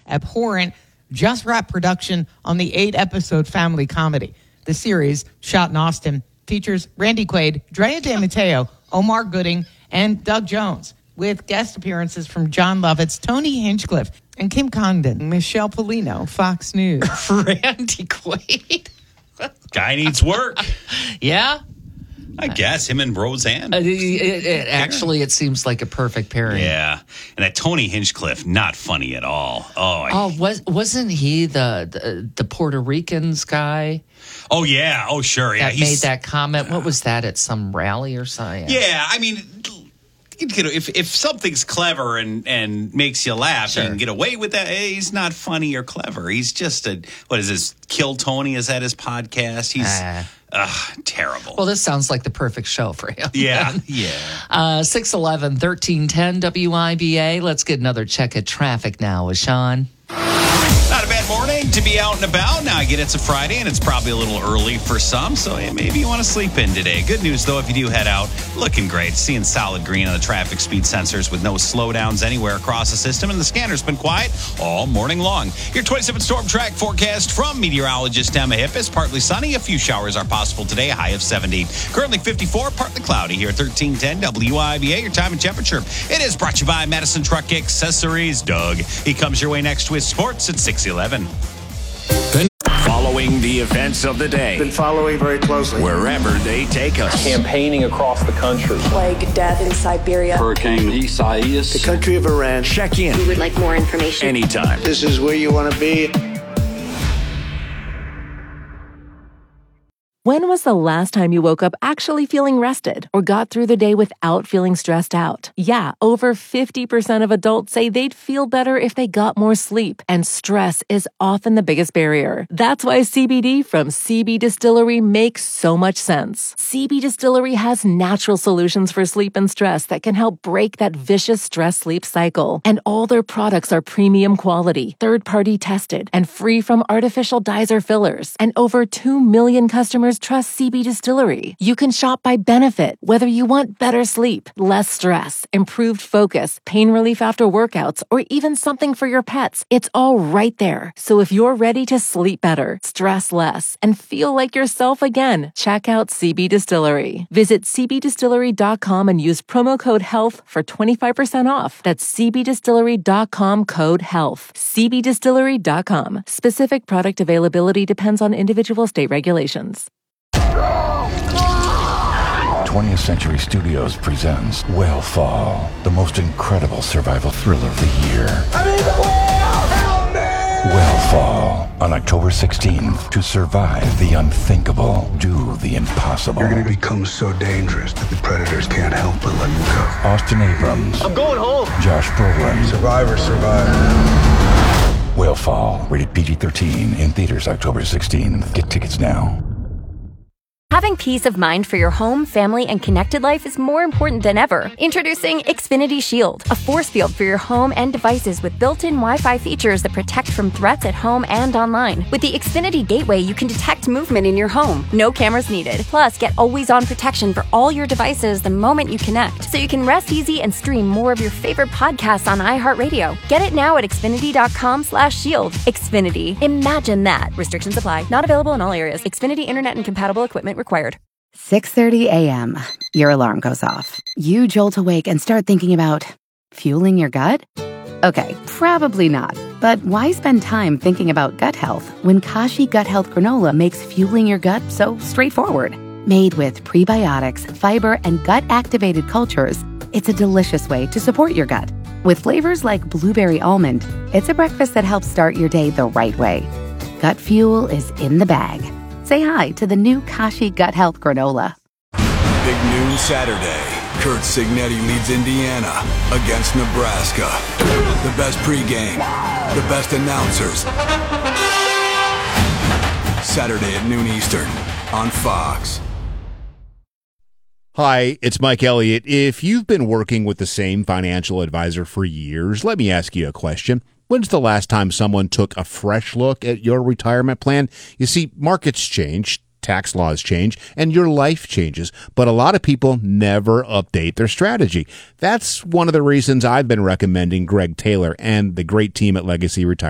abhorrent, just-wrapped production on the 8-episode family comedy. The series, shot in Austin, features Randy Quaid, Drea De Matteo, Omar Gooding, and Doug Jones, with guest appearances from John Lovitz, Tony Hinchcliffe, and Kim Congdon. Michelle Polino, Fox News. Randy Quaid. Guy needs work. Yeah. I guess him and Roseanne. Actually, it seems like a perfect pairing. Yeah. And that Tony Hinchcliffe, not funny at all. Wasn't he the Puerto Ricans guy? Oh, yeah. Oh, sure. Yeah. That made that comment. What was that at some rally or something? Yeah. I mean, if something's clever and makes you laugh, sure, you can get away with that. Hey, he's not funny or clever. He's just what is this? Kill Tony is at his podcast. He's terrible. Well, this sounds like the perfect show for him. Yeah. Yeah. 611-1310 WIBA. Let's get another check of traffic now with Sean. Not a bad morning to be out and about. Now, again, it's a Friday, and it's probably a little early for some, so maybe you want to sleep in today. Good news, though, if you do head out, looking great. Seeing solid green on the traffic speed sensors with no slowdowns anywhere across the system, and the scanner's been quiet all morning long. Your 27 storm track forecast from meteorologist Emma Hippis. Partly sunny. A few showers are possible today, a high of 70. Currently 54, partly cloudy here at 1310 WIBA. Your time and temperature. It is brought to you by Madison Truck Accessories. Doug, he comes your way next with sports at 6:11. Following the events of the day. Been following very closely. Wherever they take us. Campaigning across the country. Plague, death in Siberia. Hurricane Isaias. The country of Iran. Check in. We would like more information. Anytime. This is where you want to be. When was the last time you woke up actually feeling rested or got through the day without feeling stressed out? Yeah, over 50% of adults say they'd feel better if they got more sleep, and stress is often the biggest barrier. That's why CBD from CB Distillery makes so much sense. CB Distillery has natural solutions for sleep and stress that can help break that vicious stress-sleep cycle. And all their products are premium quality, third-party tested, and free from artificial dyes or fillers. And over 2 million customers trust CB Distillery. You can shop by benefit, whether you want better sleep, less stress, improved focus, pain relief after workouts, or even something for your pets. It's all right there. So if you're ready to sleep better, stress less, and feel like yourself again, check out CB Distillery. Visit cbdistillery.com and use promo code HEALTH for 25% off. That's cbdistillery.com, code HEALTH. cbdistillery.com. Specific product availability depends on individual state regulations. 20th Century Studios presents Whale the most incredible survival thriller of the year. I'm in the whale! Help me! Whale on October 16th. To survive the unthinkable, do the impossible. You're going to become so dangerous that the predators can't help but let you go. Austin Abrams. I'm going home. Josh Brolin. Survivor. Whale, rated PG-13, in theaters October 16th. Get tickets now. Having peace of mind for your home, family, and connected life is more important than ever. Introducing Xfinity Shield, a force field for your home and devices with built-in Wi-Fi features that protect from threats at home and online. With the Xfinity Gateway, you can detect movement in your home. No cameras needed. Plus, get always-on protection for all your devices the moment you connect, so you can rest easy and stream more of your favorite podcasts on iHeartRadio. Get it now at Xfinity.com/shield. Xfinity. Imagine that. Restrictions apply. Not available in all areas. Xfinity Internet and compatible equipment required. 6:30 a.m. Your alarm goes off. You jolt awake and start thinking about fueling your gut? Okay, probably not. But why spend time thinking about gut health when Kashi Gut Health Granola makes fueling your gut so straightforward? Made with prebiotics, fiber, and gut-activated cultures, it's a delicious way to support your gut. With flavors like blueberry almond, it's a breakfast that helps start your day the right way. Gut fuel is in the bag. Say hi to the new Kashi Gut Health Granola. Big noon Saturday. Kurt Signetti leads Indiana against Nebraska. The best pregame, the best announcers. Saturday at noon Eastern on Fox. Hi, it's Mike Elliott. If you've been working with the same financial advisor for years, let me ask you a question. When's the last time someone took a fresh look at your retirement plan? You see, markets change, tax laws change, and your life changes, but a lot of people never update their strategy. That's one of the reasons I've been recommending Greg Taylor and the great team at Legacy Retirement.